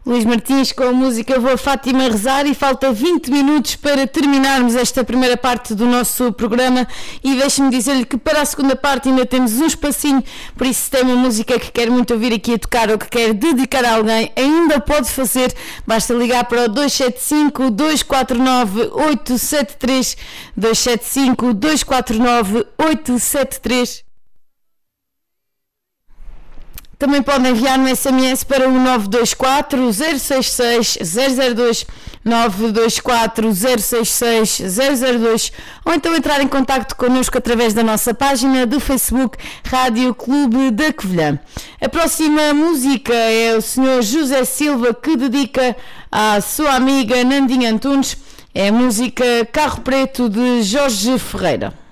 Luís Martins com a música Vou a Fátima Rezar, e falta 20 minutos para terminarmos esta primeira parte do nosso programa, e deixe-me dizer-lhe que para a segunda parte ainda temos um espacinho, por isso se tem uma música que quer muito ouvir aqui a tocar ou que quer dedicar a alguém, ainda pode fazer, basta ligar para o 275 249 873, 275 249 873. Também podem enviar no SMS para o 924 066 002, 924 066 002, ou então entrar em contacto connosco através da nossa página do Facebook Rádio Clube da Covilhã. A próxima música é o Sr. José Silva, que dedica à sua amiga Nandinha Antunes. É a música Carro Preto, de Jorge Ferreira.